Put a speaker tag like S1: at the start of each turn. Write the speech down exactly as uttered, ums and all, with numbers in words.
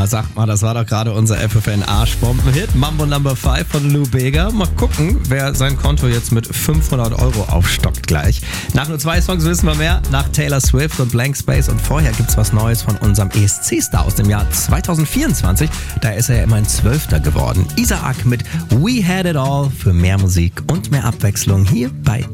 S1: Na, sag mal, das war doch gerade unser F F N-Arschbomben-Hit. Mambo Number five von Lou Bega. Mal gucken, wer sein Konto jetzt mit fünfhundert Euro aufstockt gleich. Nach nur zwei Songs wissen wir mehr. Nach Taylor Swift und Blank Space. Und vorher gibt's was Neues von unserem E S C-Star aus dem Jahr zwanzig vierundzwanzig. Da ist er ja immerhin Zwölfter geworden. Isaac mit We Had It All für mehr Musik und mehr Abwechslung hier bei